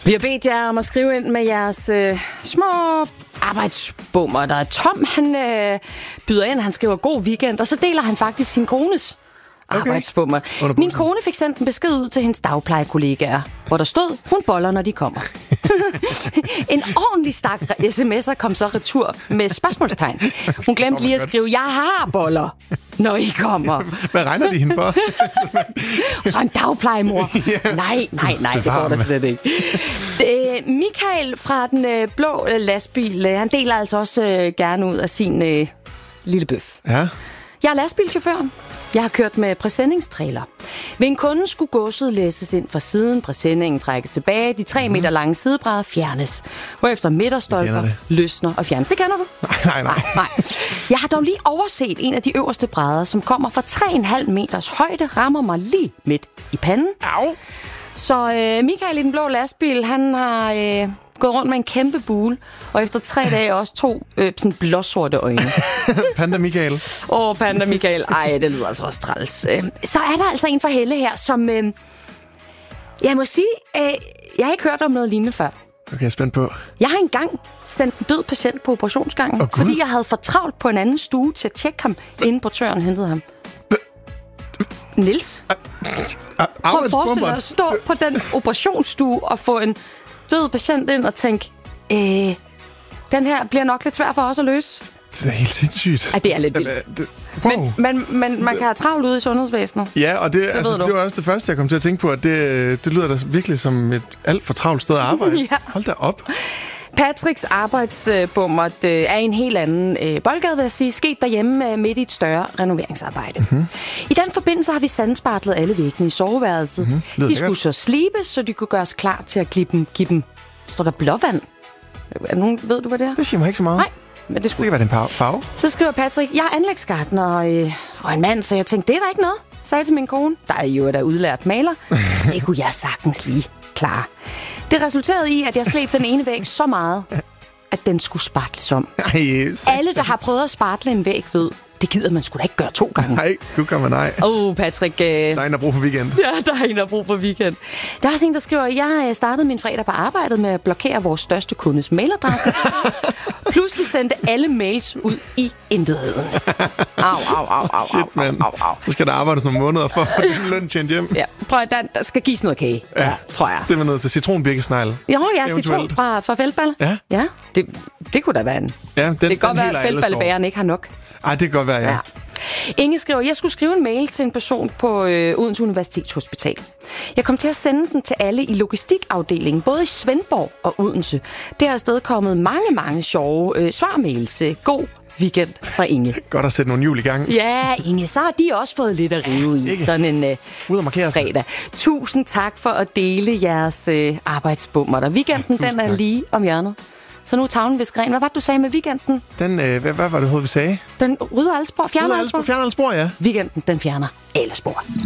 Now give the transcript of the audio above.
Vi har bedt jer om at skrive ind med jeres små arbejdsbummer. Der er Tom, han byder ind, han skriver god weekend, og så deler han faktisk sin kones arbejdsbummer. Min kone fik sendt en besked ud til hendes dagplejekollegaer, hvor der stod, hun boller, når de kommer. En ordentlig stak sms'er kom så retur med spørgsmålstegn. Hun glemte lige at skrive, jeg har boller, når I kommer. Hvad regner de hende for? Så en dagplejemor. Nej, det går der slet ikke. Michael fra den blå lastbil, han deler altså også gerne ud af sin lille bøf. Ja. Jeg er lastbilchauffør. Jeg har kørt med præsendingstrailer. Ved en kunde skulle godset læsses ind fra siden, præsendingen trækkes tilbage, de 3 meter lange sidebrædder fjernes, hvorefter midterstolper løsner og fjernes. Det kender du? Nej. Jeg har dog lige overset en af de øverste brædder, som kommer fra 3,5 meters højde, rammer mig lige midt i panden. Au! Så Michael i den blå lastbil, han har gået rundt med en kæmpe bule, og efter 3 dage også 2 sådan blåsorte øjne. Panda Michael. Panda Michael. Ej, det lyder altså også træls. Så er der altså en fra Helle her, som jeg må sige, jeg har ikke hørt om noget lignende før. Okay, jeg er spændt på. Jeg har engang sendt en død patient på operationsgangen, fordi jeg havde for travlt på en anden stue til at tjekke ham, inden portøren hentede ham. Niels? Prøv at forestille dig at stå på den operationsstue og få en død patient ind og tænke, den her bliver nok lidt svær for os at løse. Det er helt sindssygt. Ja, det er lidt vildt. Wow. Men man kan have travlt ude i sundhedsvæsenet. Ja, og det var også det første, jeg kom til at tænke på, at det lyder da virkelig som et alt for travlt sted at arbejde. Ja. Hold da op. Patricks arbejdsbummer er en helt anden boldgade, vil jeg sige, sket derhjemme midt i et større renoveringsarbejde. Mm-hmm. I den forbindelse har vi sandspartlet alle væggene i soveværelset. Mm-hmm. De skulle så slibes, så de kunne gøres klar til at give dem. Står der blåvand? Ved du, hvad det er? Det siger mig ikke så meget. Nej. Men det skulle være den farve. Så skriver Patrick, jeg er anlægsgartner og en mand, så jeg tænkte, det er der ikke noget, sagde jeg til min kone. Der er jo der udlært maler. Det kunne jeg sagtens lige klare. Det resulterede i, at jeg slæb den ene væg så meget, at den skulle spartles om. Alle, der har prøvet at spartle en væg, ved, det gider man sgu da ikke gøre 2 gange. Nej, du kan man nej. Patrick. Der er en, der har brug for weekend. Ja, der er en, der har brug for weekend. Der er også en, der skriver, jeg startede min fredag på arbejdet med at blokere vores største kundes mailadresse. Pludselig sendte alle mails ud i intetheden. Au. Shit, mand. Så skal der arbejdes nogle måneder for at få din løn tjent hjem. Ja, prøv at der skal gives noget kage. Ja, tror jeg. Det var noget til citronbirkesnegl. Jo, ja, citron fra feltballe. Ja. Det kunne da være en. Ja, det kan godt være, at feltballebæren ikke har nok. Ej, det kan godt være, ja. Inge skriver, jeg skulle skrive en mail til en person på Odense Universitetshospital. Jeg kom til at sende den til alle i logistikafdelingen, både i Svendborg og Odense. Det har afstedkommet mange sjove svarmails. God weekend fra Inge. Godt at sætte nogle hjul i gang. Ja, Inge, så har de også fået lidt at rive i sådan en fredag. Tusind tak for at dele jeres arbejdsbummer. Der weekenden, den er lige om hjørnet. Så nu er tavlen ved skræn. Hvad var det, du sagde med weekenden? Hvad var det, vi sagde? Den rydder alle spor, fjerner alle spor. Fjerner alle spor, ja. Weekenden, den fjerner alle spor.